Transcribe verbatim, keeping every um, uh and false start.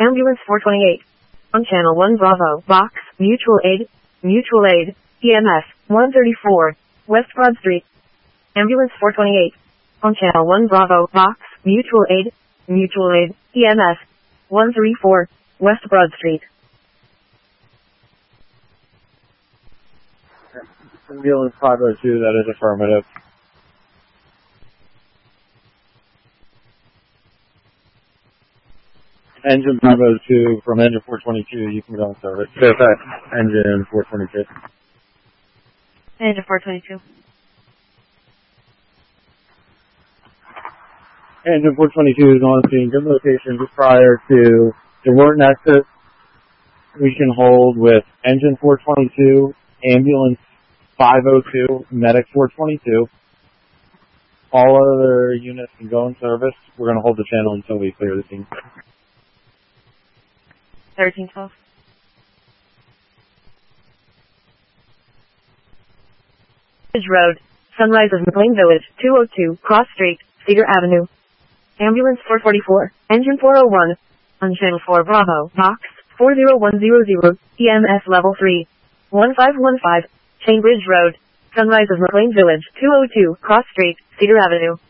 Ambulance four twenty-eight. On channel one Bravo, box, mutual aid, mutual aid, E M S, one thirty-four, West Broad Street. Ambulance four twenty-eight. On channel one Bravo, box, mutual aid, mutual aid, E M S, one thirty-four, West Broad Street. Ambulance five oh two, that is affirmative. Engine five oh two from engine four twenty-two, you can go on service. Fairfax, engine four twenty-two. Engine four twenty-two. Engine four twenty-two is on scene, good location just prior to the Wharton exit. We can hold with engine four twenty-two, ambulance five oh two, medic four twenty-two. All other units can go in service. We're going to hold the channel until we clear the scene. thirteen twelve. Ridge Road, Sunrise of McLean Village, two oh two, Cross Street, Cedar Avenue. Ambulance four forty-four, engine four oh one. On channel four Bravo, box, four oh one hundred, E M S level three, one five one five, Chain Bridge Road, Sunrise of McLean Village, two oh two, Cross Street, Cedar Avenue.